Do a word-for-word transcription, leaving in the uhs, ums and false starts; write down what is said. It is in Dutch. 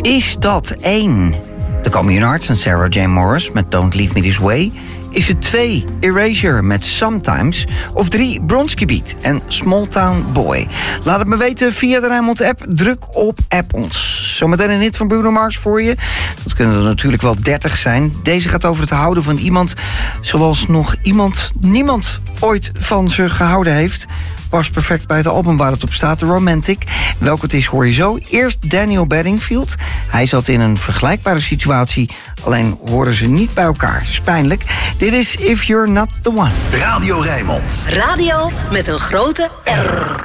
Is dat één? The Communards en Sarah Jane Morris met Don't Leave Me This Way? Is het twee? Erasure met Sometimes? Of drie? Bronski Beat en Small Town Boy? Laat het me weten via de Rijnmond-app. Druk op app ons. Zometeen een hit van Bruno Mars voor je. Dat kunnen er natuurlijk wel dertig zijn. Deze gaat over het houden van iemand zoals nog iemand, niemand ooit van ze gehouden heeft. Past perfect bij het album waar het op staat, The Romantic. Welke het is hoor je zo. Eerst Daniel Bedingfield. Hij zat in een vergelijkbare situatie, alleen horen ze niet bij elkaar. Dat is pijnlijk. Dit is If You're Not The One. Radio Rijnmond. Radio met een grote R.